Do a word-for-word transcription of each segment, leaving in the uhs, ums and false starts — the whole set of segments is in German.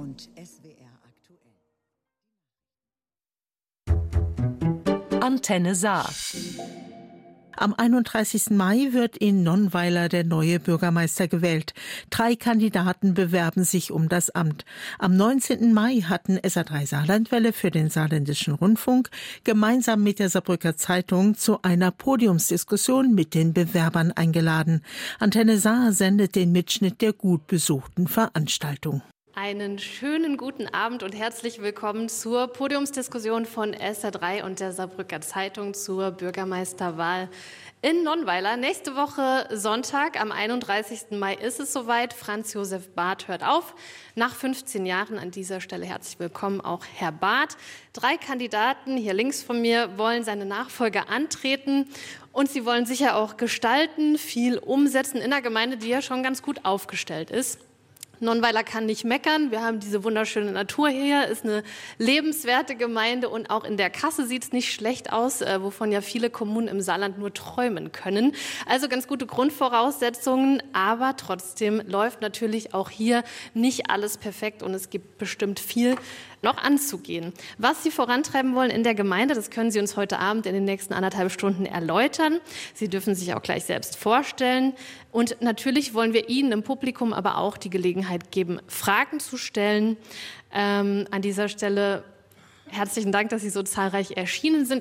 und S W R aktuell. Antenne Saar. Am einunddreißigsten Mai wird in Nonnweiler der neue Bürgermeister gewählt. Drei Kandidaten bewerben sich um das Amt. Am neunzehnten Mai hatten S A drei Saarlandwelle für den Saarländischen Rundfunk gemeinsam mit der Saarbrücker Zeitung zu einer Podiumsdiskussion mit den Bewerbern eingeladen. Antenne Saar sendet den Mitschnitt der gut besuchten Veranstaltung. Einen schönen guten Abend und herzlich willkommen zur Podiumsdiskussion von S R drei und der Saarbrücker Zeitung zur Bürgermeisterwahl in Nonnweiler. Nächste Woche Sonntag, am einunddreißigsten Mai ist es soweit. Franz Josef Barth hört auf. Nach fünfzehn Jahren an dieser Stelle herzlich willkommen auch Herr Barth. Drei Kandidaten hier links von mir wollen seine Nachfolger antreten und sie wollen sicher auch gestalten, viel umsetzen in einer Gemeinde, die ja schon ganz gut aufgestellt ist. Nonnweiler kann nicht meckern. Wir haben diese wunderschöne Natur hier, ist eine lebenswerte Gemeinde und auch in der Kasse sieht es nicht schlecht aus, äh, wovon ja viele Kommunen im Saarland nur träumen können. Also ganz gute Grundvoraussetzungen, aber trotzdem läuft natürlich auch hier nicht alles perfekt und es gibt bestimmt viel noch anzugehen. Was Sie vorantreiben wollen in der Gemeinde, das können Sie uns heute Abend in den nächsten anderthalb Stunden erläutern. Sie dürfen sich auch gleich selbst vorstellen. Und natürlich wollen wir Ihnen im Publikum aber auch die Gelegenheit geben, Fragen zu stellen. Ähm, an dieser Stelle herzlichen Dank, dass Sie so zahlreich erschienen sind.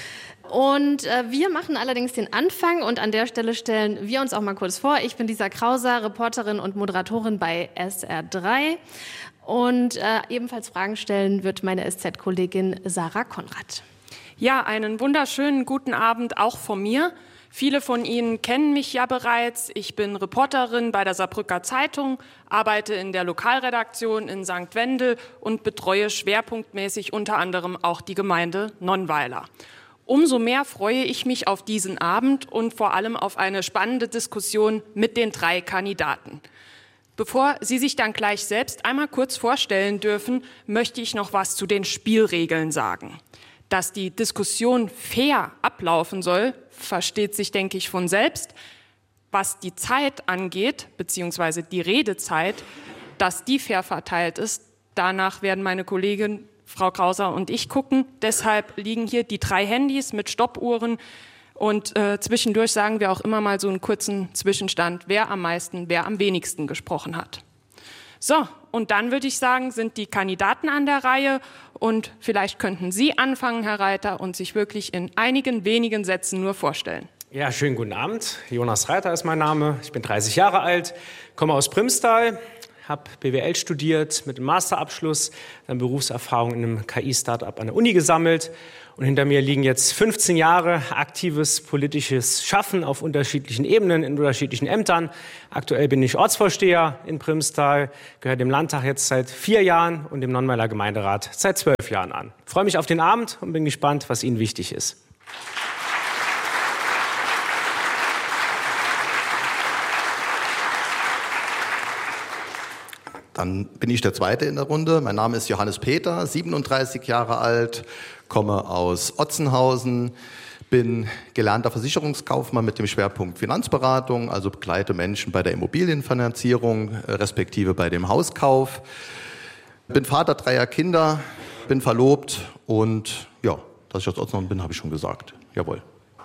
Und äh, wir machen allerdings den Anfang und an der Stelle stellen wir uns auch mal kurz vor. Ich bin Lisa Krauser, Reporterin und Moderatorin bei S R drei. Und äh, ebenfalls Fragen stellen wird meine S Z-Kollegin Sarah Konrad. Ja, einen wunderschönen guten Abend auch von mir. Viele von Ihnen kennen mich ja bereits. Ich bin Reporterin bei der Saarbrücker Zeitung, arbeite in der Lokalredaktion in Sankt Wendel und betreue schwerpunktmäßig unter anderem auch die Gemeinde Nonnweiler. Umso mehr freue ich mich auf diesen Abend und vor allem auf eine spannende Diskussion mit den drei Kandidaten. Bevor Sie sich dann gleich selbst einmal kurz vorstellen dürfen, möchte ich noch was zu den Spielregeln sagen. Dass die Diskussion fair ablaufen soll, versteht sich, denke ich, von selbst. Was die Zeit angeht, beziehungsweise die Redezeit, dass die fair verteilt ist, danach werden meine Kollegin Frau Krauser und ich gucken. Deshalb liegen hier die drei Handys mit Stoppuhren. Und äh, zwischendurch sagen wir auch immer mal so einen kurzen Zwischenstand, wer am meisten, wer am wenigsten gesprochen hat. So, und dann würde ich sagen, sind die Kandidaten an der Reihe. Und vielleicht könnten Sie anfangen, Herr Reiter, und sich wirklich in einigen wenigen Sätzen nur vorstellen. Ja, schönen guten Abend. Jonas Reiter ist mein Name. Ich bin dreißig Jahre alt, komme aus Primstal, habe B W L studiert mit einem Masterabschluss, dann Berufserfahrung in einem K I-Startup an der Uni gesammelt. Und hinter mir liegen jetzt fünfzehn Jahre aktives politisches Schaffen auf unterschiedlichen Ebenen, in unterschiedlichen Ämtern. Aktuell bin ich Ortsvorsteher in Primstal, gehöre dem Landtag jetzt seit vier Jahren und dem Nonnweiler Gemeinderat seit zwölf Jahren an. Ich freue mich auf den Abend und bin gespannt, was Ihnen wichtig ist. Dann bin ich der Zweite in der Runde. Mein Name ist Johannes Peter, siebenunddreißig Jahre alt, komme aus Otzenhausen, bin gelernter Versicherungskaufmann mit dem Schwerpunkt Finanzberatung, also begleite Menschen bei der Immobilienfinanzierung, respektive bei dem Hauskauf. Bin Vater dreier Kinder, bin verlobt und ja, dass ich aus Otzenhausen bin, habe ich schon gesagt. Jawohl.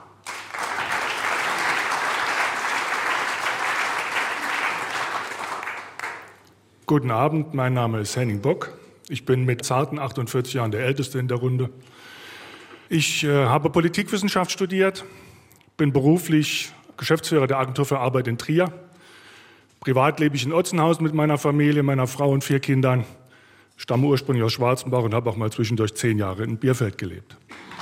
Guten Abend, mein Name ist Henning Bock. Ich bin mit zarten achtundvierzig Jahren der Älteste in der Runde. Ich äh, habe Politikwissenschaft studiert, bin beruflich Geschäftsführer der Agentur für Arbeit in Trier. Privat lebe ich in Otzenhausen mit meiner Familie, meiner Frau und vier Kindern. Stamme ursprünglich aus Schwarzenbach und habe auch mal zwischendurch zehn Jahre in Bierfeld gelebt.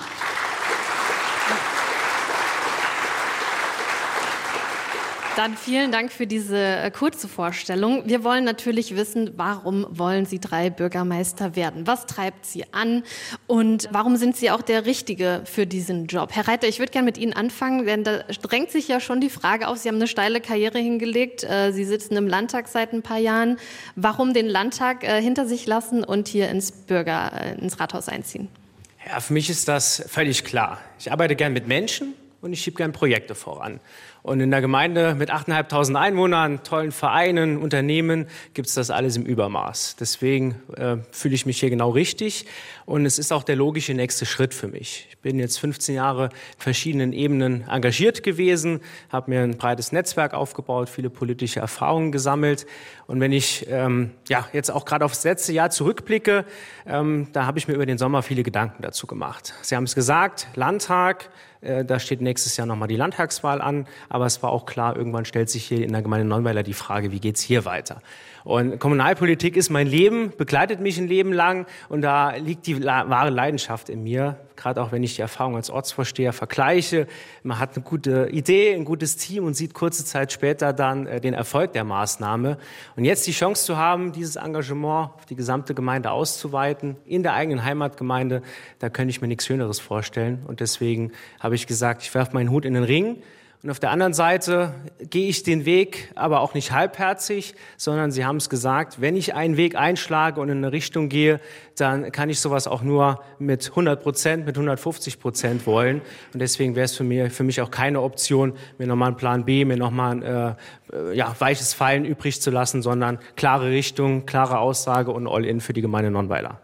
Dann vielen Dank für diese äh, kurze Vorstellung. Wir wollen natürlich wissen, warum wollen Sie drei Bürgermeister werden? Was treibt Sie an und warum sind Sie auch der Richtige für diesen Job? Herr Reiter, ich würde gerne mit Ihnen anfangen, denn da drängt sich ja schon die Frage auf. Sie haben eine steile Karriere hingelegt. Äh, Sie sitzen im Landtag seit ein paar Jahren. Warum den Landtag äh, hinter sich lassen und hier ins Bürger, äh, ins Rathaus einziehen? Ja, für mich ist das völlig klar. Ich arbeite gern mit Menschen und ich schiebe gern Projekte voran. Und in der Gemeinde mit achttausendfünfhundert Einwohnern, tollen Vereinen, Unternehmen gibt es das alles im Übermaß. Deswegen äh, fühle ich mich hier genau richtig und es ist auch der logische nächste Schritt für mich. Ich bin jetzt fünfzehn Jahre in verschiedenen Ebenen engagiert gewesen, habe mir ein breites Netzwerk aufgebaut, viele politische Erfahrungen gesammelt. Und wenn ich ähm, ja, jetzt auch gerade aufs letzte Jahr zurückblicke, ähm, da habe ich mir über den Sommer viele Gedanken dazu gemacht. Sie haben es gesagt, Landtag, äh, da steht nächstes Jahr nochmal die Landtagswahl an, aber es war auch klar, irgendwann stellt sich hier in der Gemeinde Nonnweiler die Frage, wie geht's hier weiter? Und Kommunalpolitik ist mein Leben, begleitet mich ein Leben lang und da liegt die wahre Leidenschaft in mir, gerade auch wenn ich die Erfahrung als Ortsvorsteher vergleiche. Man hat eine gute Idee, ein gutes Team und sieht kurze Zeit später dann äh, den Erfolg der Maßnahme. Und jetzt die Chance zu haben, dieses Engagement auf die gesamte Gemeinde auszuweiten, in der eigenen Heimatgemeinde, da könnte ich mir nichts Schöneres vorstellen. Und deswegen habe ich gesagt, ich werfe meinen Hut in den Ring. Und auf der anderen Seite gehe ich den Weg, aber auch nicht halbherzig, sondern Sie haben es gesagt, wenn ich einen Weg einschlage und in eine Richtung gehe, dann kann ich sowas auch nur mit hundert Prozent, mit hundertfünfzig Prozent wollen. Und deswegen wäre es für mich, für mich auch keine Option, mir nochmal einen Plan B, mir nochmal ein äh, ja, weiches Fallen übrig zu lassen, sondern klare Richtung, klare Aussage und All-in für die Gemeinde Nonnweiler.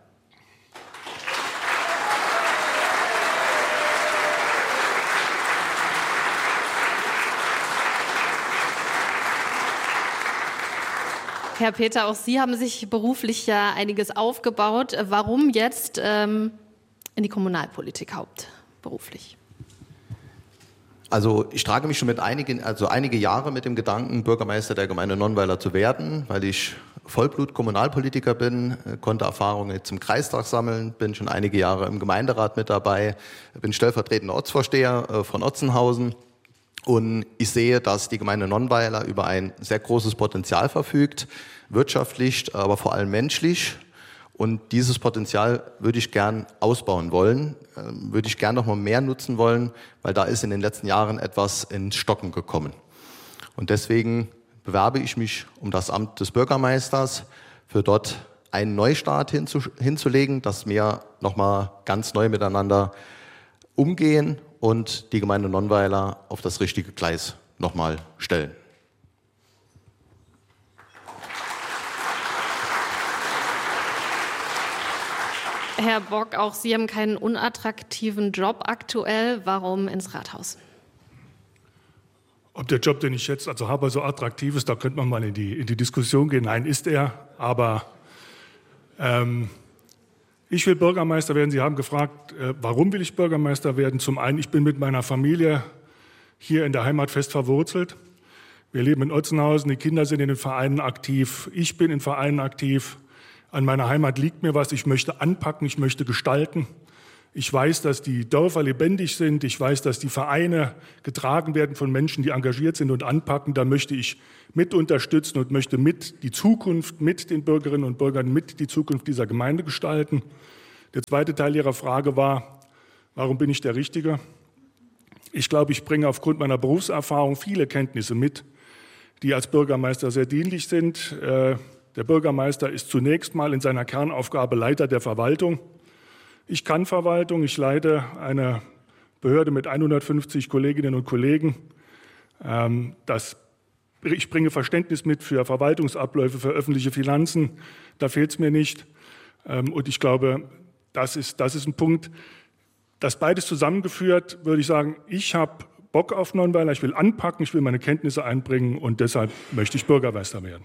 Herr Peter, auch Sie haben sich beruflich ja einiges aufgebaut. Warum jetzt ähm, in die Kommunalpolitik hauptberuflich? Also ich trage mich schon mit einigen, also einige Jahre mit dem Gedanken, Bürgermeister der Gemeinde Nonnweiler zu werden, weil ich Vollblut-Kommunalpolitiker bin, konnte Erfahrungen jetzt im Kreistag sammeln, bin schon einige Jahre im Gemeinderat mit dabei, bin stellvertretender Ortsvorsteher von Otzenhausen. Und ich sehe, dass die Gemeinde Nonnweiler über ein sehr großes Potenzial verfügt, wirtschaftlich, aber vor allem menschlich. Und dieses Potenzial würde ich gern ausbauen wollen, würde ich gern noch mal mehr nutzen wollen, weil da ist in den letzten Jahren etwas ins Stocken gekommen. Und deswegen bewerbe ich mich um das Amt des Bürgermeisters, für dort einen Neustart hinzu, hinzulegen, dass wir noch mal ganz neu miteinander umgehen und die Gemeinde Nonnweiler auf das richtige Gleis nochmal stellen. Herr Bock, auch Sie haben keinen unattraktiven Job aktuell. Warum ins Rathaus? Ob der Job, den ich jetzt also habe, so attraktiv ist, da könnte man mal in die, in die Diskussion gehen. Nein, ist er, aber ähm, ich will Bürgermeister werden. Sie haben gefragt, äh, warum will ich Bürgermeister werden? Zum einen, ich bin mit meiner Familie hier in der Heimat fest verwurzelt. Wir leben in Otzenhausen, die Kinder sind in den Vereinen aktiv, ich bin in Vereinen aktiv. An meiner Heimat liegt mir was, ich möchte anpacken, ich möchte gestalten. Ich weiß, dass die Dörfer lebendig sind, ich weiß, dass die Vereine getragen werden von Menschen, die engagiert sind und anpacken. Da möchte ich mit unterstützen und möchte mit die Zukunft, mit den Bürgerinnen und Bürgern, mit die Zukunft dieser Gemeinde gestalten. Der zweite Teil Ihrer Frage war, warum bin ich der Richtige? Ich glaube, ich bringe aufgrund meiner Berufserfahrung viele Kenntnisse mit, die als Bürgermeister sehr dienlich sind. Der Bürgermeister ist zunächst mal in seiner Kernaufgabe Leiter der Verwaltung. Ich kann Verwaltung, ich leite eine Behörde mit hundertfünfzig Kolleginnen und Kollegen. Das, ich bringe Verständnis mit für Verwaltungsabläufe, für öffentliche Finanzen. Da fehlt es mir nicht. Und ich glaube, das ist, das ist ein Punkt, das beides zusammengeführt, würde ich sagen, ich habe Bock auf Nonnweiler, ich will anpacken, ich will meine Kenntnisse einbringen und deshalb möchte ich Bürgermeister werden.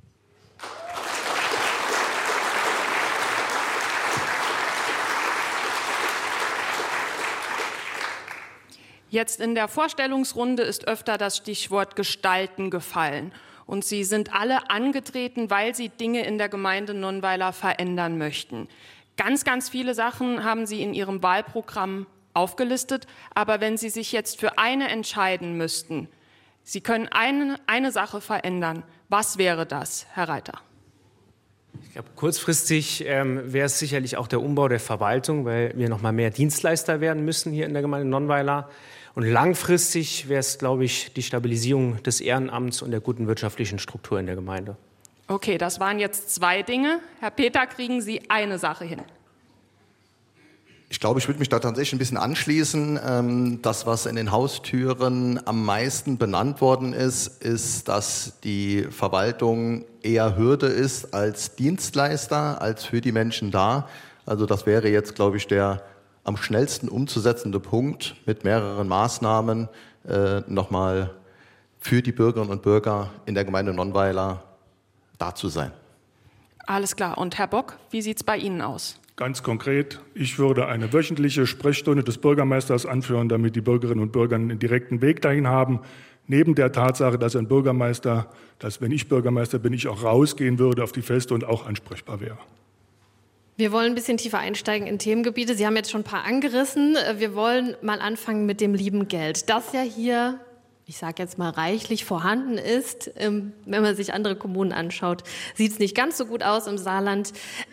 Jetzt in der Vorstellungsrunde ist öfter das Stichwort Gestalten gefallen. Und Sie sind alle angetreten, weil Sie Dinge in der Gemeinde Nonnweiler verändern möchten. Ganz, ganz viele Sachen haben Sie in Ihrem Wahlprogramm aufgelistet. Aber wenn Sie sich jetzt für eine entscheiden müssten, Sie können eine, eine Sache verändern. Was wäre das, Herr Reiter? Ich glaube, kurzfristig ähm, wäre es sicherlich auch der Umbau der Verwaltung, weil wir noch mal mehr Dienstleister werden müssen hier in der Gemeinde Nonnweiler. Und langfristig wäre es, glaube ich, die Stabilisierung des Ehrenamts und der guten wirtschaftlichen Struktur in der Gemeinde. Okay, das waren jetzt zwei Dinge. Herr Peter, kriegen Sie eine Sache hin? Ich glaube, ich würde mich da tatsächlich ein bisschen anschließen. Das, was in den Haustüren am meisten benannt worden ist, ist, dass die Verwaltung eher Hürde ist als Dienstleister, als für die Menschen da. Also das wäre jetzt, glaube ich, der am schnellsten umzusetzende Punkt, mit mehreren Maßnahmen äh, nochmal für die Bürgerinnen und Bürger in der Gemeinde Nonnweiler da zu sein. Alles klar. Und Herr Bock, wie sieht es bei Ihnen aus? Ganz konkret, ich würde eine wöchentliche Sprechstunde des Bürgermeisters anführen, damit die Bürgerinnen und Bürger einen direkten Weg dahin haben. Neben der Tatsache, dass ein Bürgermeister, dass wenn ich Bürgermeister bin, ich auch rausgehen würde auf die Feste und auch ansprechbar wäre. Wir wollen ein bisschen tiefer einsteigen in Themengebiete. Sie haben jetzt schon ein paar angerissen. Wir wollen mal anfangen mit dem lieben Geld, das ja hier, ich sage jetzt mal, reichlich vorhanden ist. Wenn man sich andere Kommunen anschaut, sieht es nicht ganz so gut aus im Saarland.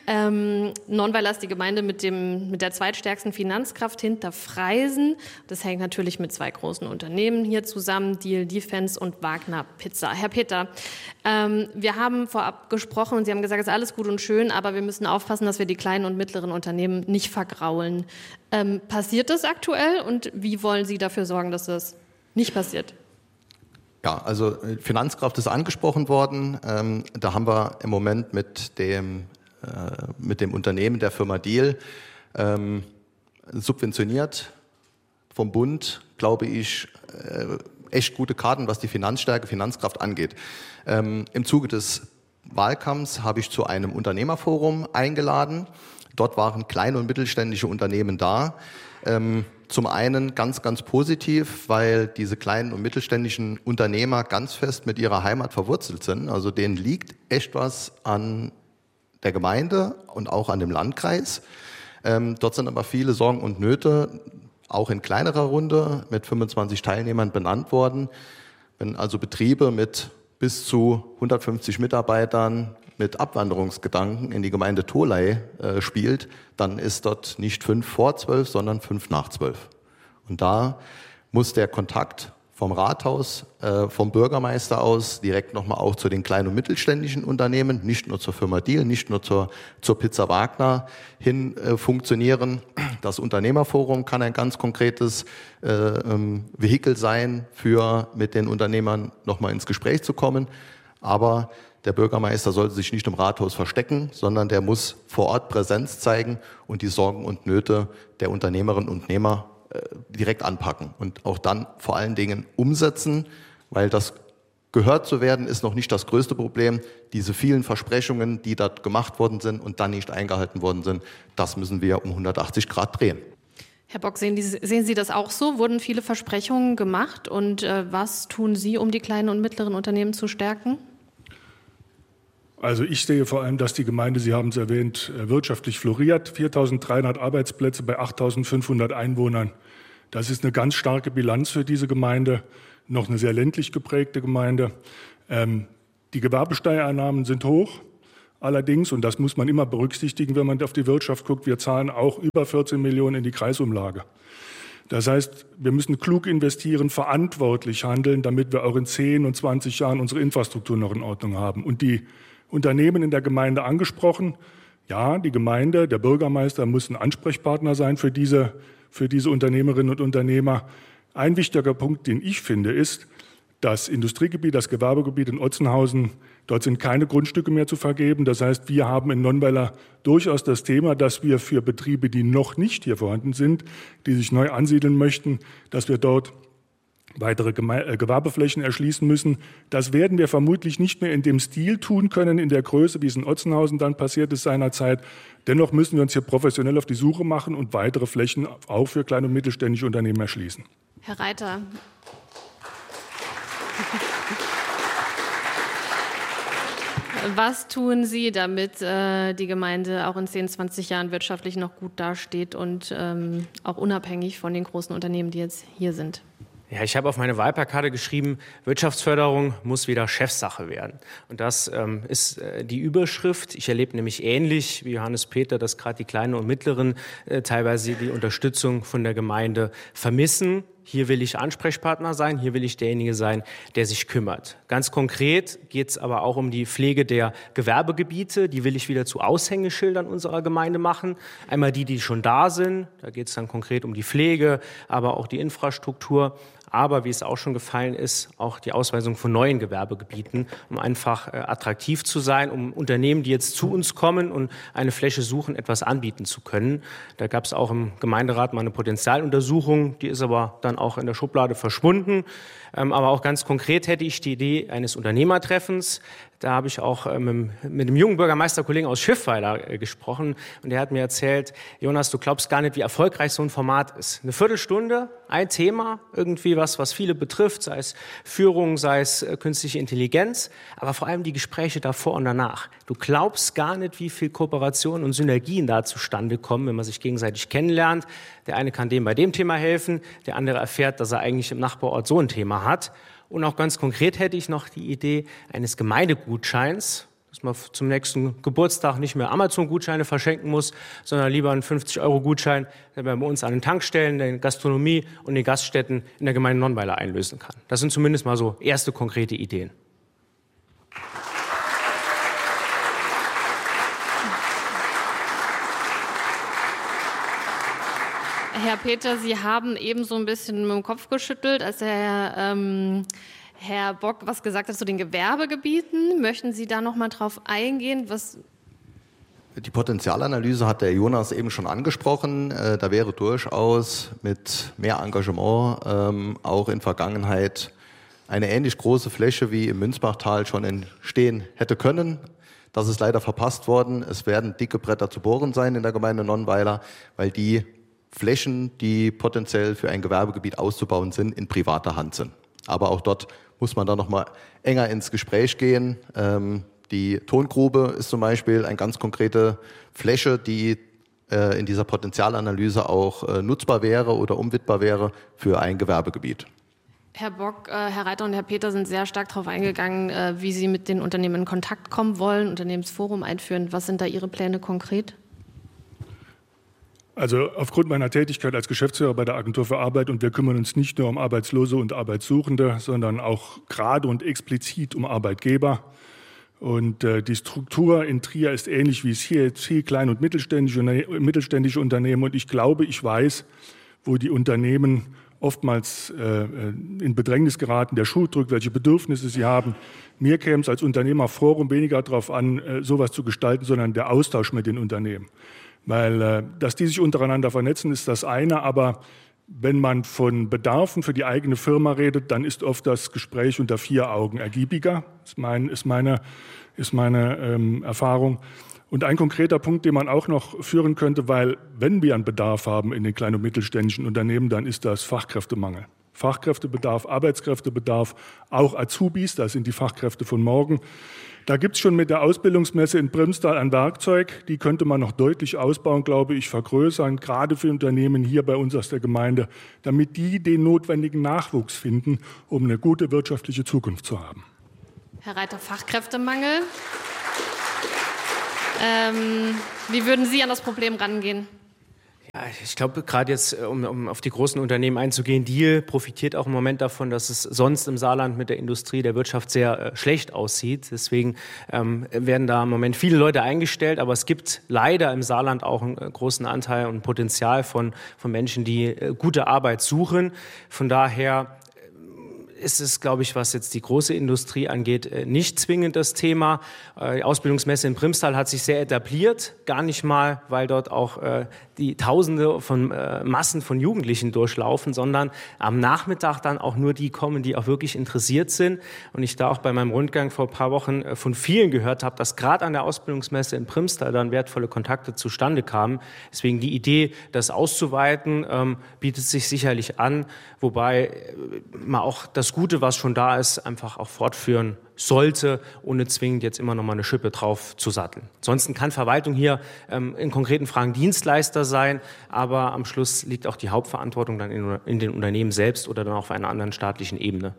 Ähm, Nonnweiler ist die Gemeinde mit, dem, mit der zweitstärksten Finanzkraft hinter Freisen. Das hängt natürlich mit zwei großen Unternehmen hier zusammen, Deal Defense und Wagner Pizza. Herr Peter, ähm, wir haben vorab gesprochen und Sie haben gesagt, es ist alles gut und schön, aber wir müssen aufpassen, dass wir die kleinen und mittleren Unternehmen nicht vergraulen. Ähm, passiert das aktuell und wie wollen Sie dafür sorgen, dass das nicht passiert? Ja, also Finanzkraft ist angesprochen worden. Ähm, da haben wir im Moment mit dem, äh, mit dem Unternehmen der Firma Deal ähm, subventioniert vom Bund, glaube ich, äh, echt gute Karten, was die Finanzstärke, Finanzkraft angeht. Ähm, im Zuge des Wahlkampfs habe ich zu einem Unternehmerforum eingeladen. Dort waren kleine und mittelständische Unternehmen da. Ähm, Zum einen ganz, ganz positiv, weil diese kleinen und mittelständischen Unternehmer ganz fest mit ihrer Heimat verwurzelt sind. Also denen liegt echt was an der Gemeinde und auch an dem Landkreis. Ähm, dort sind aber viele Sorgen und Nöte, auch in kleinerer Runde mit fünfundzwanzig Teilnehmern benannt worden. Wenn also Betriebe mit bis zu hundertfünfzig Mitarbeitern mit Abwanderungsgedanken in die Gemeinde Tholey äh, spielt, dann ist dort nicht fünf vor zwölf, sondern fünf nach zwölf. Und da muss der Kontakt vom Rathaus, äh, vom Bürgermeister aus direkt nochmal auch zu den kleinen und mittelständischen Unternehmen, nicht nur zur Firma Deal, nicht nur zur, zur Pizza Wagner hin äh, funktionieren. Das Unternehmerforum kann ein ganz konkretes äh, ähm, Vehikel sein, für mit den Unternehmern nochmal ins Gespräch zu kommen. Aber der Bürgermeister sollte sich nicht im Rathaus verstecken, sondern der muss vor Ort Präsenz zeigen und die Sorgen und Nöte der Unternehmerinnen und Unternehmer äh, direkt anpacken und auch dann vor allen Dingen umsetzen, weil das gehört zu werden ist noch nicht das größte Problem. Diese vielen Versprechungen, die dort gemacht worden sind und dann nicht eingehalten worden sind, das müssen wir um hundertachtzig Grad drehen. Herr Bock, sehen, die, sehen Sie das auch so? Wurden viele Versprechungen gemacht und äh, was tun Sie, um die kleinen und mittleren Unternehmen zu stärken? Also ich sehe vor allem, dass die Gemeinde, Sie haben es erwähnt, wirtschaftlich floriert. viertausenddreihundert Arbeitsplätze bei achttausendfünfhundert Einwohnern. Das ist eine ganz starke Bilanz für diese Gemeinde, noch eine sehr ländlich geprägte Gemeinde. Ähm, die Gewerbesteuereinnahmen sind hoch. Allerdings, und das muss man immer berücksichtigen, wenn man auf die Wirtschaft guckt, wir zahlen auch über vierzehn Millionen in die Kreisumlage. Das heißt, wir müssen klug investieren, verantwortlich handeln, damit wir auch in zehn und zwanzig Jahren unsere Infrastruktur noch in Ordnung haben. Und die Unternehmen in der Gemeinde angesprochen. Ja, die Gemeinde, der Bürgermeister muss ein Ansprechpartner sein für diese, für diese Unternehmerinnen und Unternehmer. Ein wichtiger Punkt, den ich finde, ist, das Industriegebiet, das Gewerbegebiet in Otzenhausen, dort sind keine Grundstücke mehr zu vergeben. Das heißt, wir haben in Nonnweiler durchaus das Thema, dass wir für Betriebe, die noch nicht hier vorhanden sind, die sich neu ansiedeln möchten, dass wir dort weitere Gewerbeflächen erschließen müssen. Das werden wir vermutlich nicht mehr in dem Stil tun können, in der Größe, wie es in Otzenhausen dann passiert ist seinerzeit. Dennoch müssen wir uns hier professionell auf die Suche machen und weitere Flächen auch für kleine und mittelständische Unternehmen erschließen. Herr Reiter. Was tun Sie, damit äh, die Gemeinde auch in zehn, zwanzig Jahren wirtschaftlich noch gut dasteht und ähm, auch unabhängig von den großen Unternehmen, die jetzt hier sind? Ja, ich habe auf meine Wahlplakate geschrieben, Wirtschaftsförderung muss wieder Chefsache werden. Und das ähm, ist äh, die Überschrift. Ich erlebe nämlich ähnlich wie Johannes Peter, dass gerade die kleinen und mittleren äh, teilweise die Unterstützung von der Gemeinde vermissen. hier will ich Ansprechpartner sein, hier will ich derjenige sein, der sich kümmert. Ganz konkret geht es aber auch um die Pflege der Gewerbegebiete. Die will ich wieder zu Aushängeschildern unserer Gemeinde machen. Einmal die, die schon da sind, da geht es dann konkret um die Pflege, aber auch die Infrastruktur. Aber wie es auch schon gefallen ist, auch die Ausweisung von neuen Gewerbegebieten, um einfach äh, attraktiv zu sein, um Unternehmen, die jetzt zu uns kommen und eine Fläche suchen, etwas anbieten zu können. Da gab es auch im Gemeinderat mal eine Potenzialuntersuchung, die ist aber dann auch in der Schublade verschwunden. Ähm, aber auch ganz konkret hätte ich die Idee eines Unternehmertreffens. Da habe ich auch äh, mit, mit einem jungen Bürgermeisterkollegen aus Schiffweiler äh, gesprochen und der hat mir erzählt, Jonas, du glaubst gar nicht, wie erfolgreich so ein Format ist. Eine Viertelstunde, ein Thema, irgendwie was, was viele betrifft, sei es Führung, sei es äh, künstliche Intelligenz, aber vor allem die Gespräche davor und danach. Du glaubst gar nicht, wie viel Kooperation und Synergien da zustande kommen, wenn man sich gegenseitig kennenlernt. Der eine kann dem bei dem Thema helfen, der andere erfährt, dass er eigentlich im Nachbarort so ein Thema hat. Und auch ganz konkret hätte ich noch die Idee eines Gemeindegutscheins, dass man zum nächsten Geburtstag nicht mehr Amazon-Gutscheine verschenken muss, sondern lieber einen fünfzig-Euro-Gutschein, den man bei uns an den Tankstellen, der Gastronomie und den Gaststätten in der Gemeinde Nonnweiler einlösen kann. Das sind zumindest mal so erste konkrete Ideen. Herr Peter, Sie haben eben so ein bisschen mit dem Kopf geschüttelt, als der ähm, Herr Bock was gesagt hat zu den Gewerbegebieten. Möchten Sie da noch mal drauf eingehen? Was Die Potenzialanalyse hat der Jonas eben schon angesprochen. Da wäre durchaus mit mehr Engagement ähm, auch in Vergangenheit eine ähnlich große Fläche wie im Münzbachtal schon entstehen hätte können. Das ist leider verpasst worden. Es werden dicke Bretter zu bohren sein in der Gemeinde Nonnweiler, weil die Flächen, die potenziell für ein Gewerbegebiet auszubauen sind, in privater Hand sind. Aber auch dort muss man dann noch mal enger ins Gespräch gehen. Ähm, die Tongrube ist zum Beispiel eine ganz konkrete Fläche, die äh, in dieser Potenzialanalyse auch äh, nutzbar wäre oder umwidmbar wäre für ein Gewerbegebiet. Herr Bock, äh, Herr Reiter und Herr Peter sind sehr stark darauf eingegangen, äh, wie Sie mit den Unternehmen in Kontakt kommen wollen, Unternehmensforum einführen. Was sind da Ihre Pläne konkret? Also aufgrund meiner Tätigkeit als Geschäftsführer bei der Agentur für Arbeit, und wir kümmern uns nicht nur um Arbeitslose und Arbeitssuchende, sondern auch gerade und explizit um Arbeitgeber. Und äh, die Struktur in Trier ist ähnlich wie es hier jetzt viel klein- und mittelständische, mittelständische Unternehmen. Und ich glaube, ich weiß, wo die Unternehmen oftmals äh, in Bedrängnis geraten, der Schuh drückt, welche Bedürfnisse sie haben. Mir käme es als Unternehmerforum weniger darauf an, äh, sowas zu gestalten, sondern der Austausch mit den Unternehmen. Weil, dass die sich untereinander vernetzen, ist das eine, aber wenn man von Bedarfen für die eigene Firma redet, dann ist oft das Gespräch unter vier Augen ergiebiger, ist, mein, ist meine, ist meine ähm, Erfahrung. Und ein konkreter Punkt, den man auch noch führen könnte, weil wenn wir einen Bedarf haben in den kleinen und mittelständischen Unternehmen, dann ist das Fachkräftemangel. Fachkräftebedarf, Arbeitskräftebedarf, auch Azubis, das sind die Fachkräfte von morgen. Da gibt es schon mit der Ausbildungsmesse in Primstal ein Werkzeug, die könnte man noch deutlich ausbauen, glaube ich, vergrößern, gerade für Unternehmen hier bei uns aus der Gemeinde, damit die den notwendigen Nachwuchs finden, um eine gute wirtschaftliche Zukunft zu haben. Herr Reiter, Fachkräftemangel. Ähm, wie würden Sie an das Problem rangehen? Ja, ich glaube, gerade jetzt, um, um auf die großen Unternehmen einzugehen, Diehl profitiert auch im Moment davon, dass es sonst im Saarland mit der Industrie, der Wirtschaft sehr äh, schlecht aussieht. Deswegen ähm, werden da im Moment viele Leute eingestellt, aber es gibt leider im Saarland auch einen äh, großen Anteil und Potenzial von, von Menschen, die äh, gute Arbeit suchen. Von daher ist es, glaube ich, was jetzt die große Industrie angeht, nicht zwingend das Thema. Die Ausbildungsmesse in Primstal hat sich sehr etabliert, gar nicht mal, weil dort auch die Tausende von Massen von Jugendlichen durchlaufen, sondern am Nachmittag dann auch nur die kommen, die auch wirklich interessiert sind. Und ich da auch bei meinem Rundgang vor ein paar Wochen von vielen gehört habe, dass gerade an der Ausbildungsmesse in Primstal dann wertvolle Kontakte zustande kamen. Deswegen die Idee, das auszuweiten, bietet sich sicherlich an, wobei man auch das Gute, was schon da ist, einfach auch fortführen sollte, ohne zwingend jetzt immer noch mal eine Schippe drauf zu satteln. Ansonsten kann Verwaltung hier ähm, in konkreten Fragen Dienstleister sein, aber am Schluss liegt auch die Hauptverantwortung dann in, in den Unternehmen selbst oder dann auch auf einer anderen staatlichen Ebene.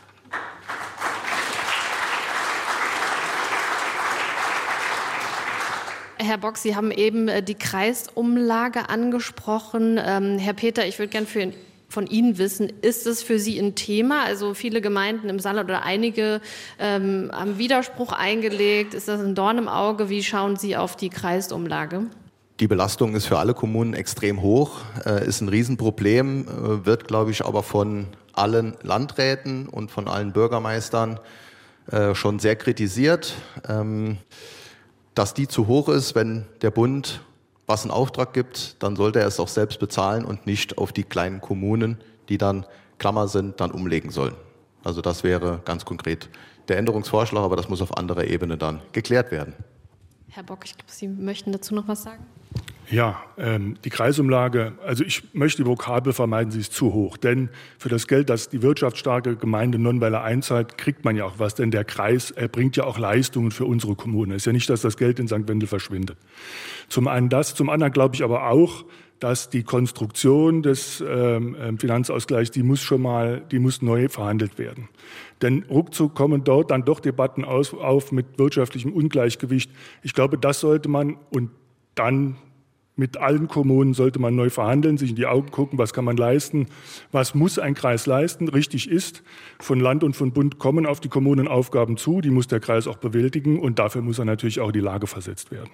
Herr Bock, Sie haben eben die Kreisumlage angesprochen. Ähm, Herr Peter, ich würde gern für von Ihnen wissen, ist es für Sie ein Thema? Also viele Gemeinden im Saarland oder einige ähm, haben Widerspruch eingelegt. Ist das ein Dorn im Auge? Wie schauen Sie auf die Kreisumlage? Die Belastung ist für alle Kommunen extrem hoch, äh, ist ein Riesenproblem, äh, wird, glaube ich, aber von allen Landräten und von allen Bürgermeistern äh, schon sehr kritisiert. Ähm, dass die zu hoch ist, wenn der Bund was einen Auftrag gibt, dann sollte er es auch selbst bezahlen und nicht auf die kleinen Kommunen, die dann Klammer sind, dann umlegen sollen. Also das wäre ganz konkret der Änderungsvorschlag, aber das muss auf anderer Ebene dann geklärt werden. Herr Bock, ich glaube, Sie möchten dazu noch was sagen? Ja, ähm, die Kreisumlage, also ich möchte die Vokabel vermeiden, sie ist zu hoch. Denn für das Geld, das die wirtschaftsstarke Gemeinde Nonnweiler einzahlt, kriegt man ja auch was. Denn der Kreis erbringt ja auch Leistungen für unsere Kommune. Es ist ja nicht, dass das Geld in Sankt Wendel verschwindet. Zum einen das, zum anderen glaube ich aber auch, dass die Konstruktion des ähm, Finanzausgleichs, die muss schon mal, die muss neu verhandelt werden. Denn ruckzuck kommen dort dann doch Debatten aus, auf mit wirtschaftlichem Ungleichgewicht. Ich glaube, das sollte man und dann mit allen Kommunen sollte man neu verhandeln, sich in die Augen gucken, was kann man leisten, was muss ein Kreis leisten. Richtig ist, von Land und von Bund kommen auf die Kommunen Aufgaben zu, die muss der Kreis auch bewältigen und dafür muss er natürlich auch in die Lage versetzt werden.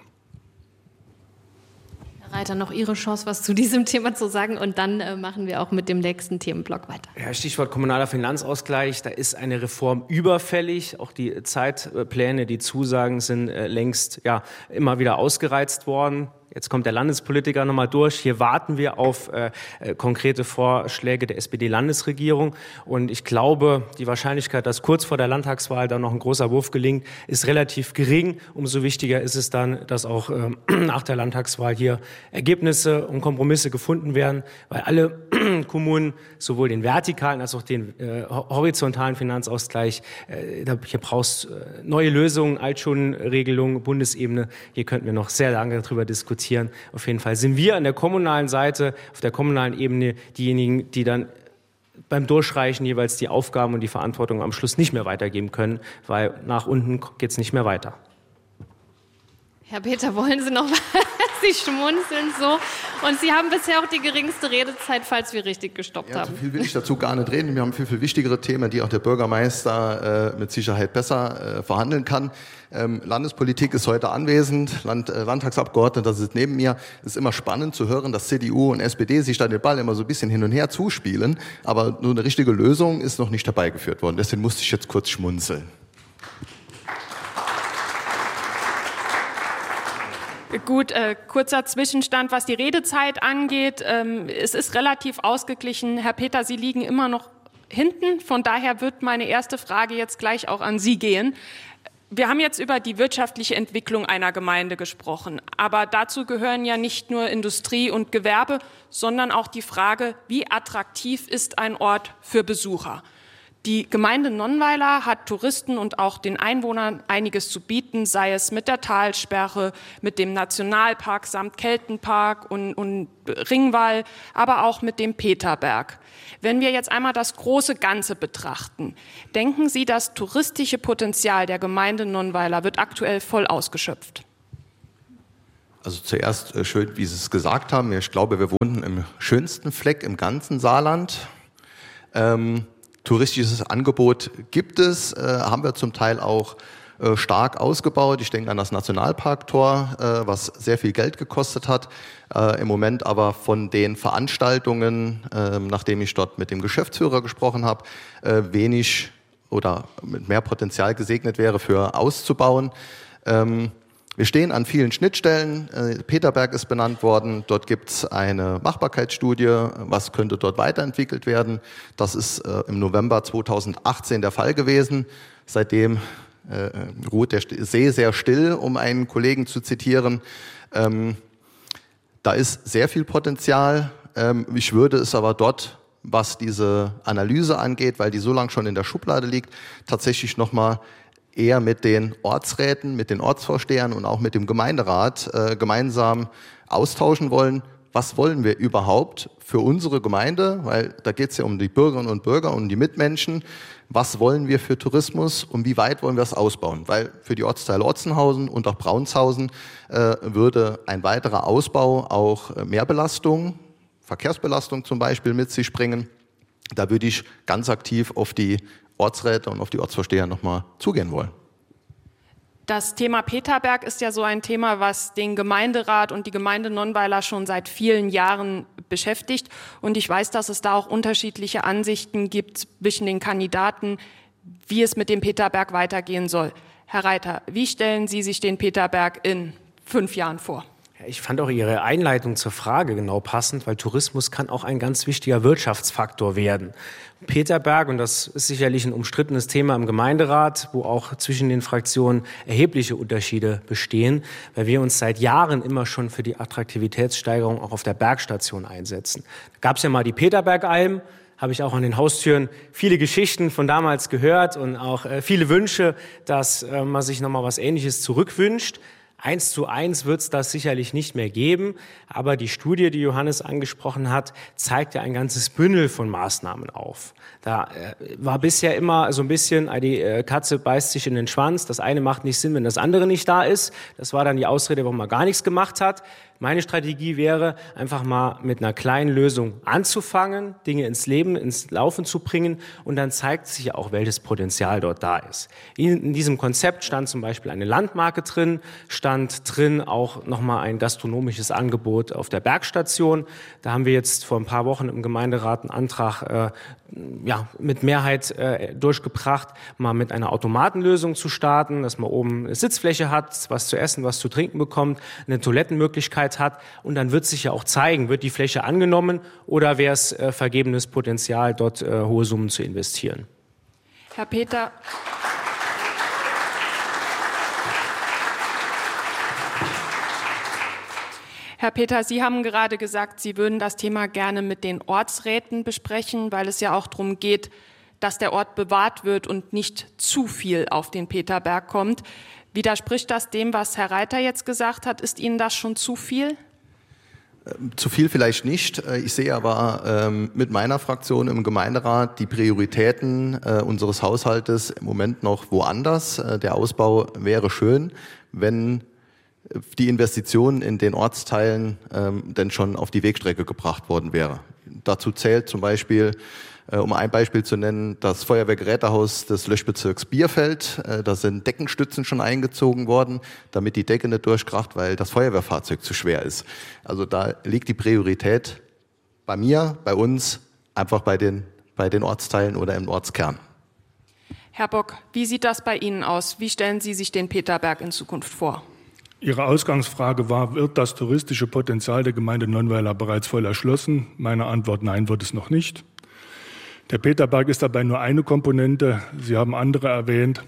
Herr Reiter, noch Ihre Chance, was zu diesem Thema zu sagen und dann äh, machen wir auch mit dem nächsten Themenblock weiter. Ja, Stichwort kommunaler Finanzausgleich, da ist eine Reform überfällig. Auch die Zeitpläne, die Zusagen sind äh, längst ja, immer wieder ausgereizt worden. Jetzt kommt der Landespolitiker nochmal durch. Hier warten wir auf äh, äh, konkrete Vorschläge der S P D-Landesregierung. Und ich glaube, die Wahrscheinlichkeit, dass kurz vor der Landtagswahl da noch ein großer Wurf gelingt, ist relativ gering. Umso wichtiger ist es dann, dass auch äh, nach der Landtagswahl hier Ergebnisse und Kompromisse gefunden werden, weil alle Kommunen sowohl den vertikalen als auch den äh, horizontalen Finanzausgleich, äh, hier brauchst äh, neue Lösungen, Altschuldenregelungen, Bundesebene. Hier könnten wir noch sehr lange darüber diskutieren. Auf jeden Fall sind wir an der kommunalen Seite, auf der kommunalen Ebene diejenigen, die dann beim Durchreichen jeweils die Aufgaben und die Verantwortung am Schluss nicht mehr weitergeben können, weil nach unten geht es nicht mehr weiter. Herr Peter, wollen Sie noch was? Sie schmunzeln so. Und Sie haben bisher auch die geringste Redezeit, falls wir richtig gestoppt ja, haben. Zu viel will ich dazu gar nicht reden. Wir haben viel, viel wichtigere Themen, die auch der Bürgermeister äh, mit Sicherheit besser äh, verhandeln kann. Ähm, Landespolitik ist heute anwesend. Land, äh, Landtagsabgeordnete, das ist neben mir. Es ist immer spannend zu hören, dass C D U und S P D sich da den Ball immer so ein bisschen hin und her zuspielen. Aber nur eine richtige Lösung ist noch nicht herbeigeführt worden. Deswegen musste ich jetzt kurz schmunzeln. Gut, äh, kurzer Zwischenstand, was die Redezeit angeht. Ähm, es ist relativ ausgeglichen. Herr Peter, Sie liegen immer noch hinten. Von daher wird meine erste Frage jetzt gleich auch an Sie gehen. Wir haben jetzt über die wirtschaftliche Entwicklung einer Gemeinde gesprochen. Aber dazu gehören ja nicht nur Industrie und Gewerbe, sondern auch die Frage, wie attraktiv ist ein Ort für Besucher? Die Gemeinde Nonnweiler hat Touristen und auch den Einwohnern einiges zu bieten, sei es mit der Talsperre, mit dem Nationalpark samt Keltenpark und, und Ringwall, aber auch mit dem Peterberg. Wenn wir jetzt einmal das große Ganze betrachten, denken Sie, das touristische Potenzial der Gemeinde Nonnweiler wird aktuell voll ausgeschöpft? Also zuerst äh, schön, wie Sie es gesagt haben. Ich glaube, wir wohnen im schönsten Fleck im ganzen Saarland. Ähm, Touristisches Angebot gibt es, äh, haben wir zum Teil auch äh, stark ausgebaut. Ich denke an das Nationalparktor, äh, was sehr viel Geld gekostet hat. Äh, Im Moment aber von den Veranstaltungen, äh, nachdem ich dort mit dem Geschäftsführer gesprochen habe, äh, wenig oder mit mehr Potenzial gesegnet wäre, für auszubauen. Ähm, Wir stehen an vielen Schnittstellen. Peterberg ist benannt worden. Dort gibt es eine Machbarkeitsstudie. Was könnte dort weiterentwickelt werden? Das ist äh, im November zweitausendachtzehn der Fall gewesen. Seitdem äh, ruht der See sehr still, um einen Kollegen zu zitieren. Ähm, da ist sehr viel Potenzial. Ähm, ich würde es aber dort, was diese Analyse angeht, weil die so lange schon in der Schublade liegt, tatsächlich nochmal eher mit den Ortsräten, mit den Ortsvorstehern und auch mit dem Gemeinderat äh, gemeinsam austauschen wollen. Was wollen wir überhaupt für unsere Gemeinde? Weil da geht es ja um die Bürgerinnen und Bürger und um die Mitmenschen. Was wollen wir für Tourismus und wie weit wollen wir es ausbauen? Weil für die Ortsteile Otzenhausen und auch Braunshausen äh, würde ein weiterer Ausbau auch äh, Mehrbelastung Verkehrsbelastung zum Beispiel mit sich bringen. Da würde ich ganz aktiv auf die Ortsräte und auf die Ortsvorsteher nochmal zugehen wollen. Das Thema Peterberg ist ja so ein Thema, was den Gemeinderat und die Gemeinde Nonnweiler schon seit vielen Jahren beschäftigt. Und ich weiß, dass es da auch unterschiedliche Ansichten gibt zwischen den Kandidaten, wie es mit dem Peterberg weitergehen soll. Herr Reiter, wie stellen Sie sich den Peterberg in fünf Jahren vor? Ich fand auch Ihre Einleitung zur Frage genau passend, weil Tourismus kann auch ein ganz wichtiger Wirtschaftsfaktor werden. Peterberg, und das ist sicherlich ein umstrittenes Thema im Gemeinderat, wo auch zwischen den Fraktionen erhebliche Unterschiede bestehen, weil wir uns seit Jahren immer schon für die Attraktivitätssteigerung auch auf der Bergstation einsetzen. Da gab es ja mal die Peterbergalm, habe ich auch an den Haustüren viele Geschichten von damals gehört und auch äh, viele Wünsche, dass äh, man sich nochmal was Ähnliches zurückwünscht. Eins zu eins wird es das sicherlich nicht mehr geben, aber die Studie, die Johannes angesprochen hat, zeigt ja ein ganzes Bündel von Maßnahmen auf. Da äh, war bisher immer so ein bisschen, die äh, Katze beißt sich in den Schwanz, das eine macht nicht Sinn, wenn das andere nicht da ist. Das war dann die Ausrede, warum man gar nichts gemacht hat. Meine Strategie wäre, einfach mal mit einer kleinen Lösung anzufangen, Dinge ins Leben, ins Laufen zu bringen und dann zeigt sich ja auch, welches Potenzial dort da ist. In, in diesem Konzept stand zum Beispiel eine Landmarke drin, stand drin auch nochmal ein gastronomisches Angebot auf der Bergstation. Da haben wir jetzt vor ein paar Wochen im Gemeinderat einen Antrag äh, ja, mit Mehrheit äh, durchgebracht, mal mit einer Automatenlösung zu starten, dass man oben eine Sitzfläche hat, was zu essen, was zu trinken bekommt, eine Toilettenmöglichkeit hat und dann wird sich ja auch zeigen, wird die Fläche angenommen oder wäre es äh, vergebenes Potenzial, dort äh, hohe Summen zu investieren. Herr Peter. Herr Peter, Sie haben gerade gesagt, Sie würden das Thema gerne mit den Ortsräten besprechen, weil es ja auch darum geht, dass der Ort bewahrt wird und nicht zu viel auf den Peterberg kommt. Widerspricht das dem, was Herr Reiter jetzt gesagt hat? Ist Ihnen das schon zu viel? Zu viel vielleicht nicht. Ich sehe aber ähm, mit meiner Fraktion im Gemeinderat die Prioritäten äh, unseres Haushaltes im Moment noch woanders. Äh, der Ausbau wäre schön, wenn die Investition in den Ortsteilen ähm, denn schon auf die Wegstrecke gebracht worden wäre. Dazu zählt zum Beispiel, äh, um ein Beispiel zu nennen, das Feuerwehrgerätehaus des Löschbezirks Bierfeld. Äh, da sind Deckenstützen schon eingezogen worden, damit die Decke nicht durchkracht, weil das Feuerwehrfahrzeug zu schwer ist. Also da liegt die Priorität bei mir, bei uns, einfach bei den, bei den Ortsteilen oder im Ortskern. Herr Bock, wie sieht das bei Ihnen aus? Wie stellen Sie sich den Peterberg in Zukunft vor? Ihre Ausgangsfrage war, wird das touristische Potenzial der Gemeinde Nonnweiler bereits voll erschlossen? Meine Antwort, nein, wird es noch nicht. Der Peterberg ist dabei nur eine Komponente. Sie haben andere erwähnt.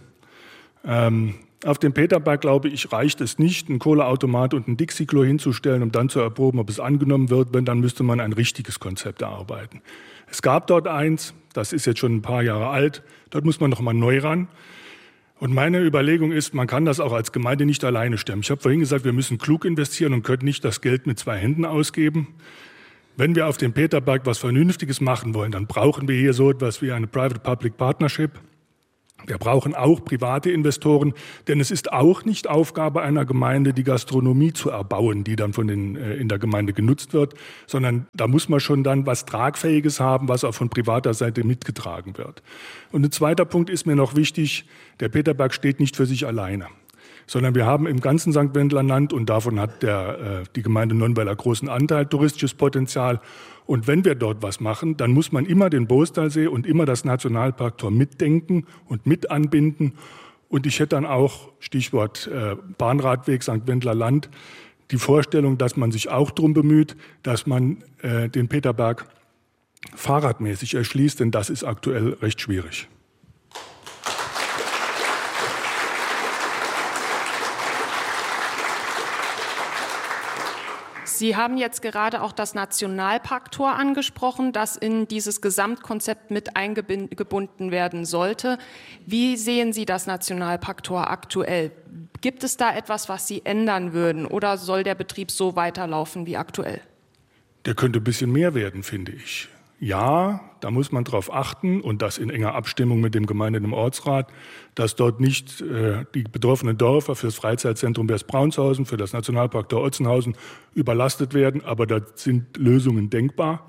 Ähm, auf dem Peterberg, glaube ich, reicht es nicht, einen Kohleautomat und ein Dixie-Klo hinzustellen, um dann zu erproben, ob es angenommen wird. Wenn, dann müsste man ein richtiges Konzept erarbeiten. Es gab dort eins, das ist jetzt schon ein paar Jahre alt. Dort muss man noch mal neu ran. Und meine Überlegung ist, man kann das auch als Gemeinde nicht alleine stemmen. Ich habe vorhin gesagt, wir müssen klug investieren und können nicht das Geld mit zwei Händen ausgeben. Wenn wir auf dem Peterberg was Vernünftiges machen wollen, dann brauchen wir hier so etwas wie eine Private-Public Partnership. Wir brauchen auch private Investoren, denn es ist auch nicht Aufgabe einer Gemeinde, die Gastronomie zu erbauen, die dann von den, äh, in der Gemeinde genutzt wird, sondern da muss man schon dann was Tragfähiges haben, was auch von privater Seite mitgetragen wird. Und ein zweiter Punkt ist mir noch wichtig, der Peterberg steht nicht für sich alleine, sondern wir haben im ganzen Sankt Wendler-Land, und davon hat der, äh, die Gemeinde Nonnweiler großen Anteil, touristisches Potenzial. Und wenn wir dort was machen, dann muss man immer den Boostalsee und immer das Nationalparktor mitdenken und mit anbinden. Und ich hätte dann auch, Stichwort äh, Bahnradweg Sankt Wendler Land, die Vorstellung, dass man sich auch darum bemüht, dass man äh, den Peterberg fahrradmäßig erschließt, denn das ist aktuell recht schwierig. Sie haben jetzt gerade auch das Nationalparktor angesprochen, das in dieses Gesamtkonzept mit eingebunden werden sollte. Wie sehen Sie das Nationalparktor aktuell? Gibt es da etwas, was Sie ändern würden, oder soll der Betrieb so weiterlaufen wie aktuell? Der könnte ein bisschen mehr werden, finde ich. Ja, da muss man darauf achten und das in enger Abstimmung mit dem Gemeinde- und dem Ortsrat, dass dort nicht äh, die betroffenen Dörfer für das Freizeitzentrum Westbraunshausen, für das Nationalpark der Otzenhausen überlastet werden, aber da sind Lösungen denkbar.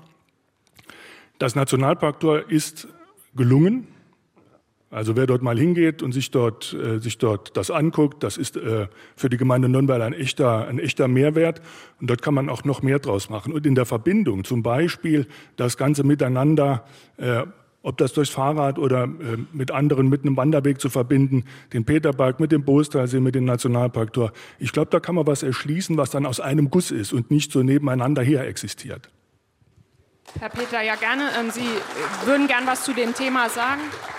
Das Nationalparktor ist gelungen. Also wer dort mal hingeht und sich dort, äh, sich dort das anguckt, das ist äh, für die Gemeinde Nonnweiler ein echter, ein echter Mehrwert. Und dort kann man auch noch mehr draus machen. Und in der Verbindung, zum Beispiel das Ganze miteinander, äh, ob das durchs Fahrrad oder äh, mit anderen mit einem Wanderweg zu verbinden, den Peterberg mit dem Boostalsee, mit dem Nationalparktor. Ich glaube, da kann man was erschließen, was dann aus einem Guss ist und nicht so nebeneinander her existiert. Herr Peter, ja gerne. Ähm, Sie würden gern was zu dem Thema sagen?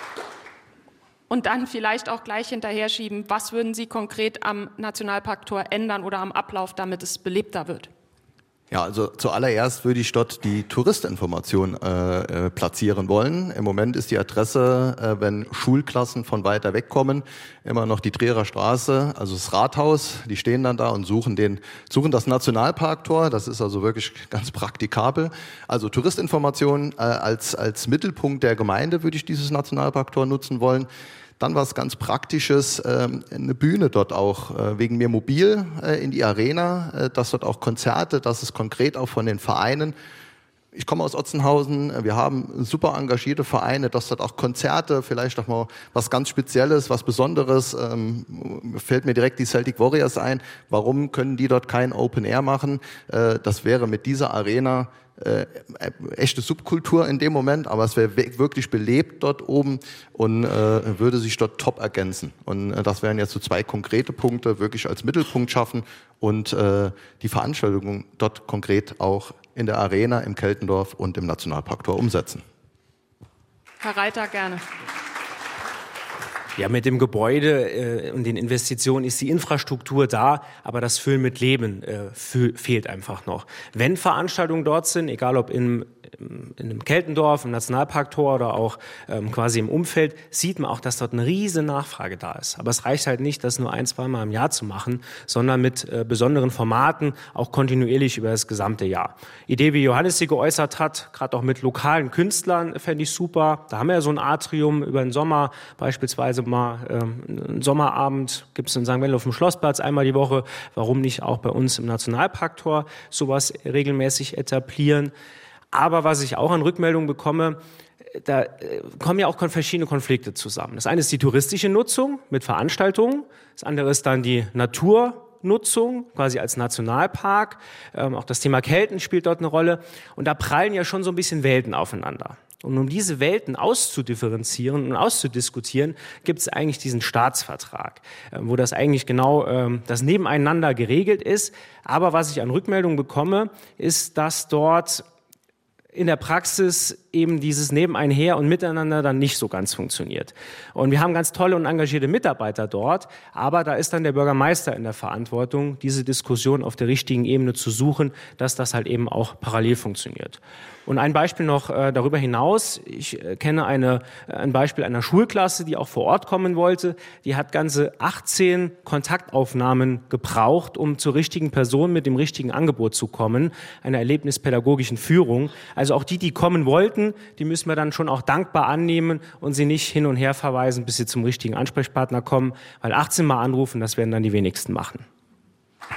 Und dann vielleicht auch gleich hinterher schieben, was würden Sie konkret am Nationalparktor ändern oder am Ablauf, damit es belebter wird? Ja, also zuallererst würde ich dort die Touristinformation äh, platzieren wollen. Im Moment ist die Adresse, äh, wenn Schulklassen von weiter weg kommen, immer noch die Trierer Straße, also das Rathaus. Die stehen dann da und suchen den, suchen das Nationalparktor. Das ist also wirklich ganz praktikabel. Also Touristinformation äh, als als Mittelpunkt der Gemeinde würde ich dieses Nationalparktor nutzen wollen. Dann was ganz Praktisches, ähm, eine Bühne dort auch, äh, wegen mir mobil äh, in die Arena, äh, dass dort auch Konzerte, dass es konkret auch von den Vereinen. Ich komme aus Otzenhausen, wir haben super engagierte Vereine, dass dort auch Konzerte, vielleicht auch mal was ganz Spezielles, was Besonderes, ähm, fällt mir direkt die Celtic Warriors ein. Warum können die dort kein Open Air machen? Äh, das wäre mit dieser Arena Äh, echte Subkultur in dem Moment, aber es wäre wirklich belebt dort oben und äh, würde sich dort top ergänzen. Und äh, das wären jetzt so zwei konkrete Punkte, wirklich als Mittelpunkt schaffen und äh, die Veranstaltung dort konkret auch in der Arena, im Keltendorf und im Nationalparktor umsetzen. Herr Reiter, gerne. Ja, mit dem Gebäude äh, und den Investitionen ist die Infrastruktur da, aber das Füllen mit Leben äh, fehlt einfach noch. Wenn Veranstaltungen dort sind, egal ob in, in einem Keltendorf, im Nationalparktor oder auch ähm, quasi im Umfeld, sieht man auch, dass dort eine riesen Nachfrage da ist. Aber es reicht halt nicht, das nur ein, zweimal im Jahr zu machen, sondern mit äh, besonderen Formaten, auch kontinuierlich über das gesamte Jahr. Idee, wie Johannes sie geäußert hat, gerade auch mit lokalen Künstlern, fände ich super. Da haben wir ja so ein Atrium über den Sommer beispielsweise mal ähm, einen Sommerabend, gibt es in Sankt Wendel auf dem Schlossplatz einmal die Woche. Warum nicht auch bei uns im Nationalparktor sowas regelmäßig etablieren? Aber was ich auch an Rückmeldungen bekomme, da äh, kommen ja auch verschiedene Konflikte zusammen. Das eine ist die touristische Nutzung mit Veranstaltungen, das andere ist dann die Naturnutzung, quasi als Nationalpark. Ähm, auch das Thema Kelten spielt dort eine Rolle. Und da prallen ja schon so ein bisschen Welten aufeinander. Und um diese Welten auszudifferenzieren und auszudiskutieren, gibt es eigentlich diesen Staatsvertrag, wo das eigentlich genau ähm, das Nebeneinander geregelt ist. Aber was ich an Rückmeldungen bekomme, ist, dass dort in der Praxis eben dieses Nebeneinher und Miteinander dann nicht so ganz funktioniert. Und wir haben ganz tolle und engagierte Mitarbeiter dort, aber da ist dann der Bürgermeister in der Verantwortung, diese Diskussion auf der richtigen Ebene zu suchen, dass das halt eben auch parallel funktioniert. Und ein Beispiel noch äh, darüber hinaus. Ich äh, kenne eine, äh, ein Beispiel einer Schulklasse, die auch vor Ort kommen wollte. Die hat ganze achtzehn Kontaktaufnahmen gebraucht, um zur richtigen Person mit dem richtigen Angebot zu kommen, einer erlebnispädagogischen Führung. Also auch die, die kommen wollten, die müssen wir dann schon auch dankbar annehmen und sie nicht hin und her verweisen, bis sie zum richtigen Ansprechpartner kommen, weil achtzehn Mal anrufen, das werden dann die wenigsten machen.